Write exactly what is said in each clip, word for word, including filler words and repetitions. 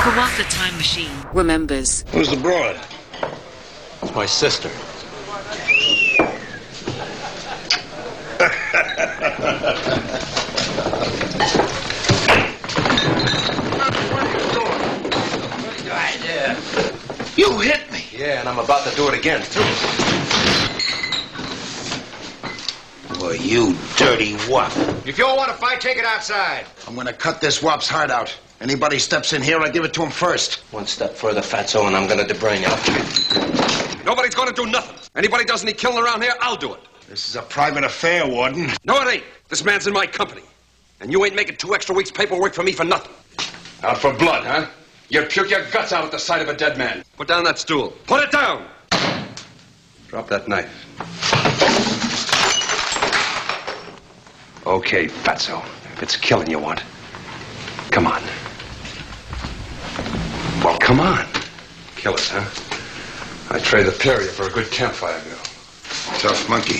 For what the Time Machine remembers. Who's the broad? It's my sister. You hit me. Yeah, and I'm about to do it again, too. Well, you dirty wop. If you all want to fight, take it outside. I'm gonna cut this wop's heart out. Anybody steps in here, I give it to him first. One step further, Fatso, and I'm gonna debrain you. Nobody's gonna do nothing. Anybody does any killing around here, I'll do it. This is a private affair, Warden. No, it ain't. This man's in my company. And you ain't making two extra weeks paperwork for me for nothing. Out for blood, huh? You'd puke your guts out at the sight of a dead man. Put down that stool. Put it down! Drop that knife. Okay, Fatso. If it's killing you want, come on. Well, come on. Kill us, huh? I'd trade the period for a good campfire girl. Tough monkey.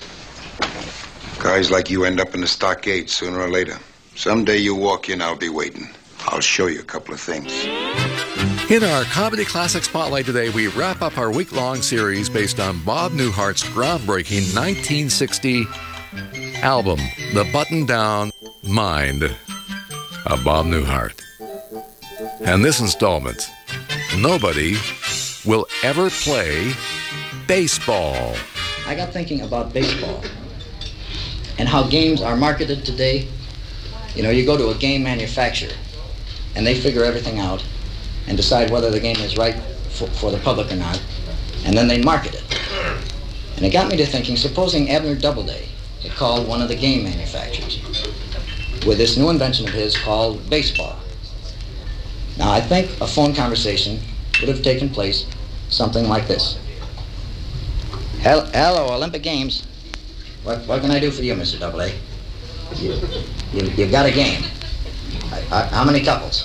Guys like you end up in the stockade sooner or later. Someday you walk in, I'll be waiting. I'll show you a couple of things. In our Comedy Classic Spotlight today, we wrap up our week-long series based on Bob Newhart's groundbreaking nineteen sixty album, The Button-Down Mind of Bob Newhart. And this installment, nobody will ever play baseball. I got thinking about baseball and how games are marketed today. You know, you go to a game manufacturer and they figure everything out and decide whether the game is right for, for the public or not, and then they market it. And it got me to thinking, supposing Abner Doubleday had called one of the game manufacturers with this new invention of his called baseball. Now, I think a phone conversation would have taken place something like this. Hel- Hello, Olympic Games. What, what can I do for you, Mister Doubleday? You, you, you've got a game. I, I, how many couples?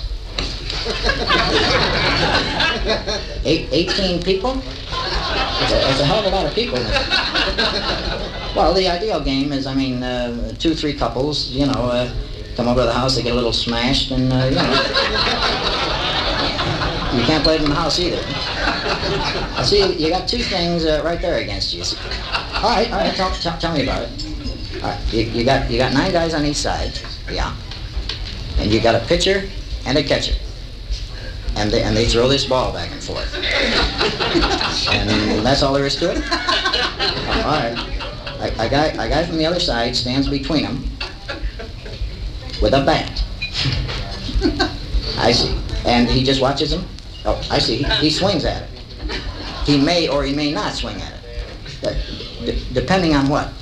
Eight, eighteen people? It's a, it's a hell of a lot of people. Well, the ideal game is, I mean, uh, two, three couples, you know, uh, come over to the house, they get a little smashed, and, uh, you know. You can't play it in the house either. I see you, you got two things uh, right there against you. All right, all right, tell, tell, tell me about it. All right, you, you got you got nine guys on each side, yeah, and you got a pitcher and a catcher, and they and they throw this ball back and forth, and that's all there is to it. All right, a, a guy a guy from the other side stands between them with a bat. I see, and he just watches them. Oh, I see. He, he swings at it. He may or he may not swing at it, D- depending on what.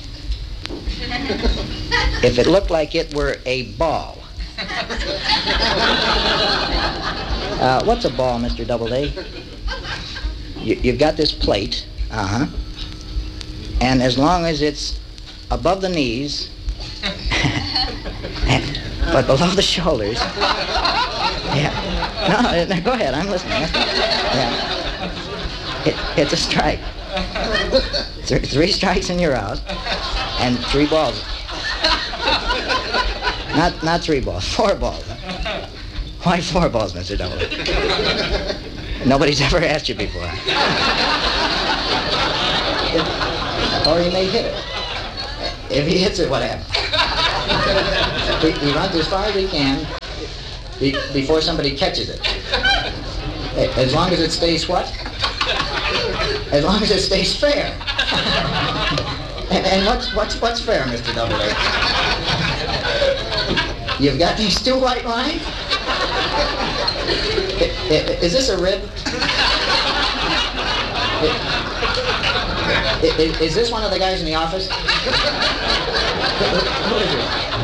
If it looked like it were a ball. Uh, what's a ball, Mister Doubleday? You, you've got this plate, uh-huh, and as long as it's above the knees, and, but below the shoulders, yeah. No, no, go ahead, I'm listening. Yeah. It, it's a strike. Th- three strikes and you're out, and three balls. Not not three balls, four balls. Why four balls, Mister Doubleday? Nobody's ever asked you before. It, or he may hit it. If he hits it, what happens? He, he runs as far as he can be, before somebody catches it. As long as it stays what? As long as it stays fair. and, and what's what's what's fair, Mister Doubleday? You've got these two white lines? I, I, is this a rib? I, I, is this one of the guys in the office? Who is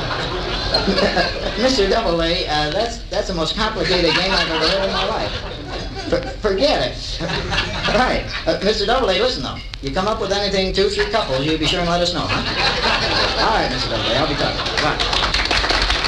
it? Mister Doubleday, uh, that's that's the most complicated game I've ever heard in my life. For, forget it. Right. Uh, Mister Doubleday, listen though. You come up with anything, two, three couples, you be sure and let us know, huh? All right, Mister Doubleday, I'll be talking. Right.